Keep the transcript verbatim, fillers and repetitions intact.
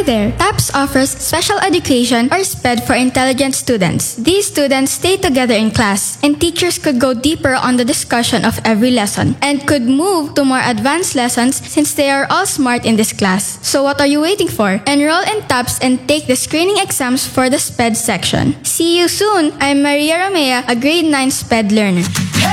there, TAPS offers special education or SPED for intelligent students. These students stay together in class, and teachers could go deeper on the discussion of every lesson and could move to more advanced lessons since they are all smart in this class. So what are you waiting for? Enroll in TAPS and take the screening exams for the SPED section. See you soon! I'm Maria Romea, a grade nine SPED learner.